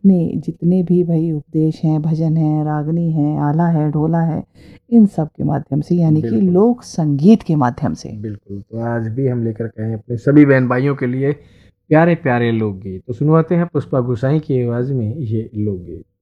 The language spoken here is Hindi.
अपने जितने भी भाई उपदेश हैं, भजन हैं, रागनी हैं, आला है, ढोला है, इन सब के माध्यम से यानी कि बिल्कुल, लोक संगीत के माध्यम से। बिल्कुल। तो आज भी हम लेकर के आए हैं अपने सभी बहन भाइयों के लिए प्यारे-प्यारे लोकगीत। तो सुनवाते हैं पुष्पा गुसाई की आवाज़ में ये लोकगीत।